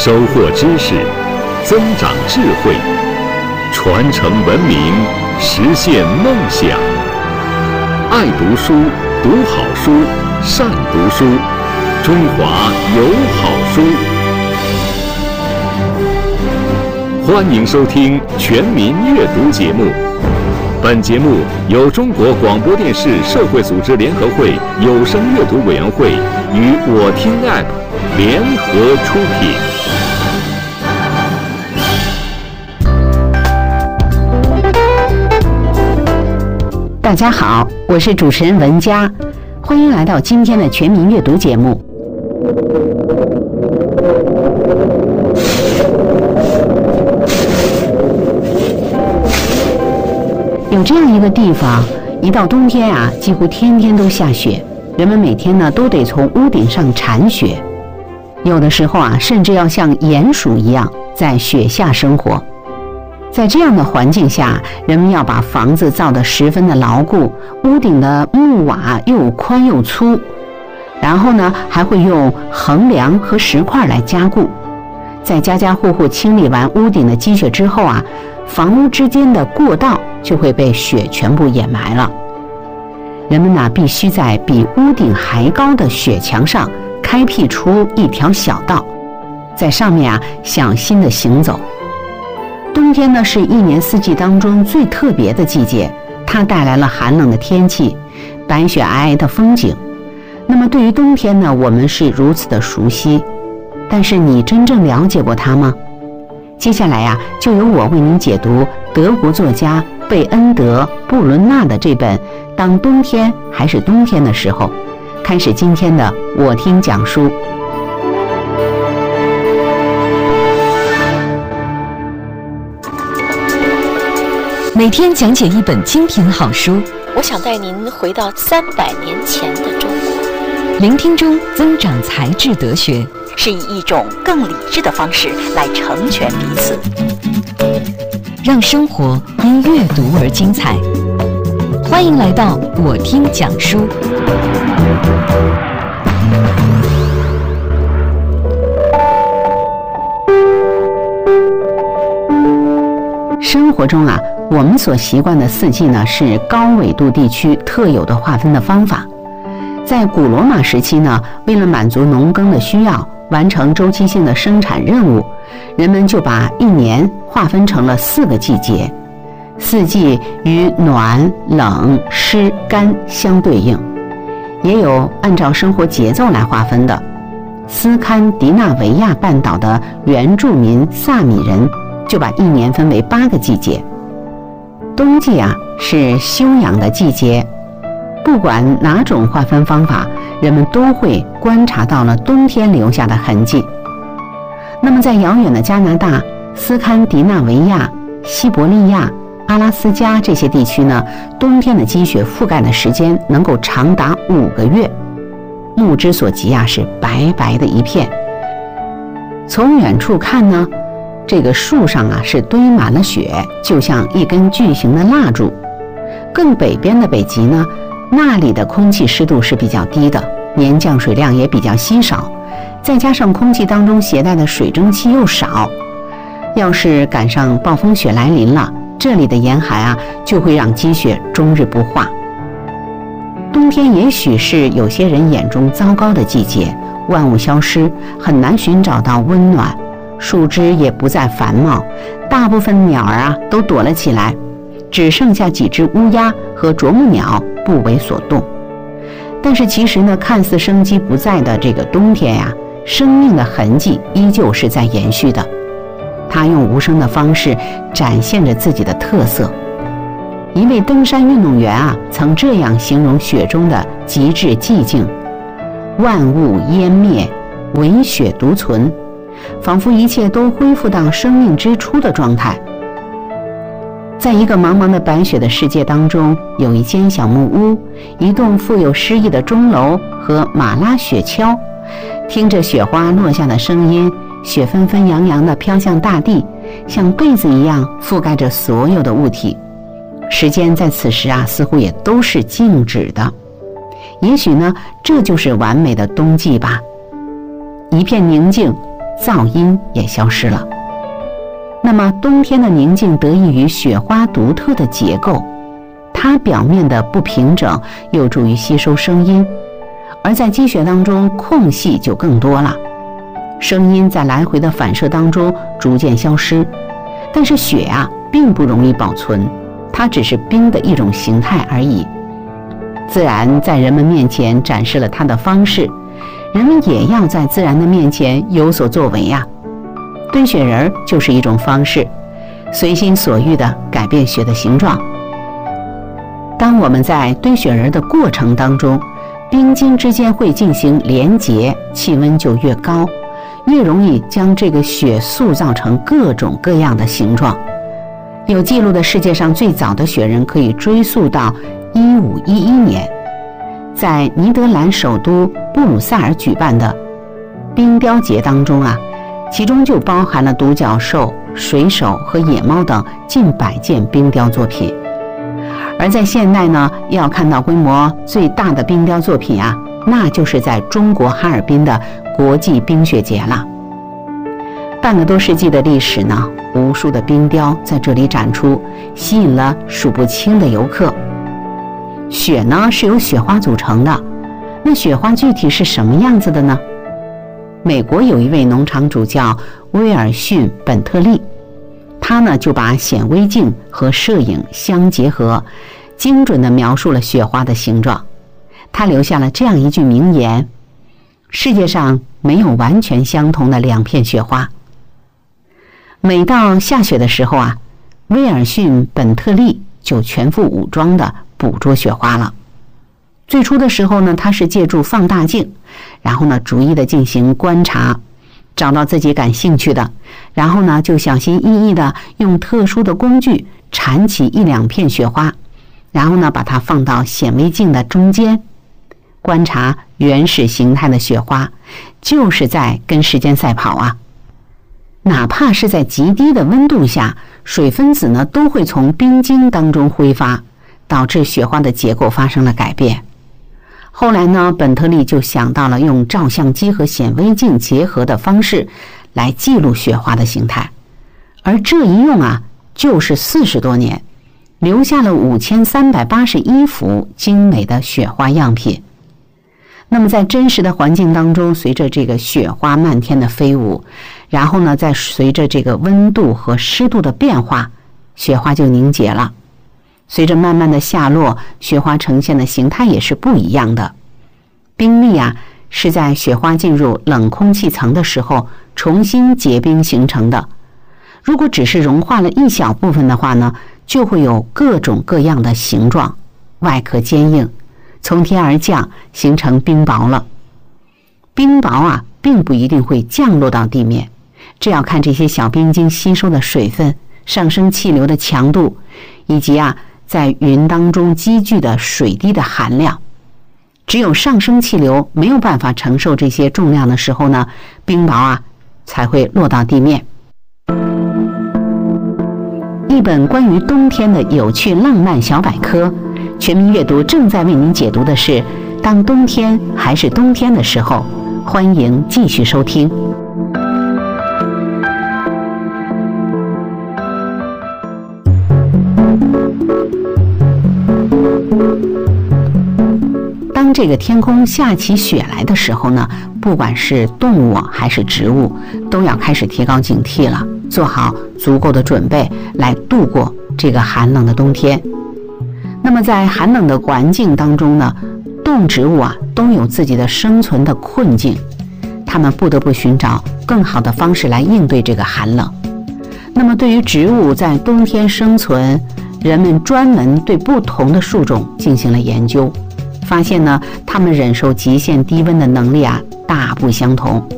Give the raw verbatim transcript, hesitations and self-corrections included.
收获知识，增长智慧，传承文明，实现梦想。爱读书，读好书，善读书，中华有好书。欢迎收听全民阅读节目。本节目由中国广播电视社会组织联合会有声阅读委员会与我听 App 联合出品。大家好，我是主持人文佳，欢迎来到今天的全民阅读节目。有这样一个地方，一到冬天啊，几乎天天都下雪，人们每天呢都得从屋顶上铲雪，有的时候啊，甚至要像鼹鼠一样在雪下生活。在这样的环境下，人们要把房子造得十分的牢固，屋顶的木瓦又宽又粗，然后呢还会用横梁和石块来加固。在家家户户清理完屋顶的积雪之后啊，房屋之间的过道就会被雪全部掩埋了。人们呢必须在比屋顶还高的雪墙上开辟出一条小道，在上面啊小心地行走。冬天呢是一年四季当中最特别的季节，它带来了寒冷的天气，白雪皑皑的风景。那么对于冬天呢，我们是如此的熟悉，但是你真正了解过它吗？接下来呀、啊，就由我为您解读德国作家贝恩德·布伦纳的这本《当冬天还是冬天的时候》，开始今天的我听讲书。 每天讲解一本精品好书， 我想带您回到三百年前的中国。 聆听中增长才智德学， 是以一种更理智的方式来成全彼此， 让生活因阅读而精彩。欢迎来到我听讲书。 生活中啊，我们所习惯的四季呢，是高纬度地区特有的划分的方法。在古罗马时期呢，为了满足农耕的需要，完成周期性的生产任务，人们就把一年划分成了四个季节，四季与暖、冷、湿、干相对应。也有按照生活节奏来划分的。斯堪的纳维亚半岛的原住民萨米人就把一年分为八个季节。冬季啊是休养的季节。不管哪种划分方法，人们都会观察到了冬天留下的痕迹。那么在遥远的加拿大、斯堪的纳维亚、西伯利亚、阿拉斯加这些地区呢，冬天的积雪覆盖的时间能够长达五个月，目之所及啊是白白的一片。从远处看呢，这个树上啊是堆满了雪，就像一根巨型的蜡烛。更北边的北极呢，那里的空气湿度是比较低的，年降水量也比较稀少，再加上空气当中携带的水蒸气又少，要是赶上暴风雪来临了，这里的严寒啊就会让积雪终日不化。冬天也许是有些人眼中糟糕的季节，万物消失，很难寻找到温暖，树枝也不再繁茂，大部分鸟儿啊都躲了起来，只剩下几只乌鸦和啄木鸟不为所动。但是其实呢，看似生机不在的这个冬天呀、啊，生命的痕迹依旧是在延续的。它用无声的方式展现着自己的特色。一位登山运动员啊，曾这样形容雪中的极致寂静：万物湮灭，唯雪独存，仿佛一切都恢复到生命之初的状态。在一个茫茫的白雪的世界当中，有一间小木屋，一栋富有诗意的钟楼和马拉雪橇，听着雪花落下的声音，雪纷纷扬扬地飘向大地，像被子一样覆盖着所有的物体。时间在此时啊，似乎也都是静止的。也许呢，这就是完美的冬季吧。一片宁静， 噪音也消失了。那么冬天的宁静得益于雪花独特的结构，它表面的不平整有助于吸收声音，而在积雪当中空隙就更多了，声音在来回的反射当中逐渐消失。但是雪啊并不容易保存，它只是冰的一种形态而已。自然在人们面前展示了它的方式，人们也要在自然的面前有所作为呀、啊。堆雪人就是一种方式，随心所欲地改变雪的形状。当我们在堆雪人的过程当中，冰晶之间会进行连结，气温就越高，越容易将这个雪塑造成各种各样的形状。有记录的世界上最早的雪人可以追溯到一五一一年，在尼德兰首都布鲁塞尔举办的冰雕节当中啊，其中就包含了独角兽、水手和野猫等近百件冰雕作品。而在现代呢，要看到规模最大的冰雕作品啊，那就是在中国哈尔滨的国际冰雪节了。半个多世纪的历史呢，无数的冰雕在这里展出，吸引了数不清的游客。雪呢是由雪花组成的，那雪花具体是什么样子的呢？美国有一位农场主叫威尔逊·本特利，他呢就把显微镜和摄影相结合，精准地描述了雪花的形状。他留下了这样一句名言：世界上没有完全相同的两片雪花。每到下雪的时候啊，威尔逊·本特利就全副武装地捕捉雪花了。最初的时候呢，他是借助放大镜，然后呢逐一的进行观察，找到自己感兴趣的，然后呢就小心翼翼的用特殊的工具铲起一两片雪花，然后呢把它放到显微镜的中间，观察原始形态的雪花，就是在跟时间赛跑啊。哪怕是在极低的温度下，水分子呢都会从冰晶当中挥发，导致雪花的结构发生了改变。后来呢，本特利就想到了用照相机和显微镜结合的方式来记录雪花的形态，而这一用啊，就是四十多年，留下了五千三百八十一幅精美的雪花样品。那么在真实的环境当中，随着这个雪花漫天的飞舞，然后呢，再随着这个温度和湿度的变化，雪花就凝结了。随着慢慢的下落，雪花呈现的形态也是不一样的。冰粒啊，是在雪花进入冷空气层的时候重新结冰形成的。如果只是融化了一小部分的话呢，就会有各种各样的形状，外壳坚硬，从天而降，形成冰雹了。冰雹啊，并不一定会降落到地面，这要看这些小冰晶吸收的水分、上升气流的强度，以及啊在云当中积聚的水滴的含量。只有上升气流没有办法承受这些重量的时候呢，冰雹啊才会落到地面。一本关于冬天的有趣浪漫小百科，全民阅读正在为您解读的是当冬天还是冬天的时候，欢迎继续收听。当这个天空下起雪来的时候呢，不管是动物还是植物，都要开始提高警惕了，做好足够的准备来度过这个寒冷的冬天。那么在寒冷的环境当中呢，动植物啊都有自己的生存的困境，它们不得不寻找更好的方式来应对这个寒冷。那么对于植物在冬天生存，人们专门对不同的树种进行了研究，发现呢，它们忍受极限低温的能力啊大不相同。